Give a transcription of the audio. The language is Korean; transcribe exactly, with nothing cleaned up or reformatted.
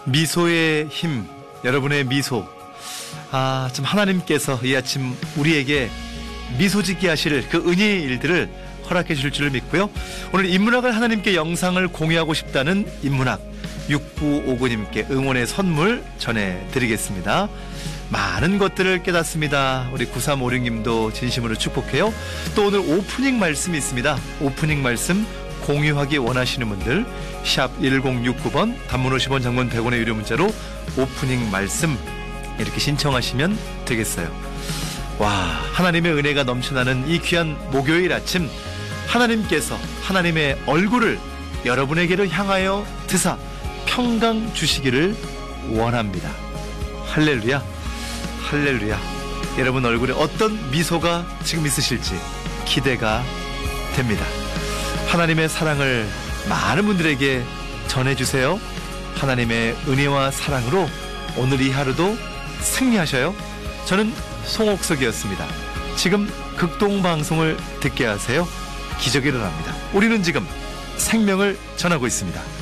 미소의 힘, 여러분의 미소. 아, 참 하나님께서 이 아침 우리에게 미소 짓게 하실 그 은혜의 일들을 허락해 주실 줄 믿고요. 오늘 인문학을 하나님께 영상을 공유하고 싶다는 인문학 육구오구님께 응원의 선물 전해드리겠습니다. 많은 것들을 깨닫습니다. 우리 구삼오육님도 진심으로 축복해요. 또 오늘 오프닝 말씀이 있습니다. 오프닝 말씀 공유하기 원하시는 분들 샵 일공육구 번 단문 오십 원 장문 백 원의 유료 문자로 오프닝 말씀 이렇게 신청하시면 되겠어요. 와, 하나님의 은혜가 넘쳐나는 이 귀한 목요일 아침, 하나님께서 하나님의 얼굴을 여러분에게로 향하여 드사 평강 주시기를 원합니다. 할렐루야, 할렐루야. 여러분 얼굴에 어떤 미소가 지금 있으실지 기대가 됩니다. 하나님의 사랑을 많은 분들에게 전해주세요. 하나님의 은혜와 사랑으로 오늘 이 하루도 승리하셔요. 저는 송옥석이었습니다. 지금 극동방송을 듣게 하세요. 기적이 일어납니다. 우리는 지금 생명을 전하고 있습니다.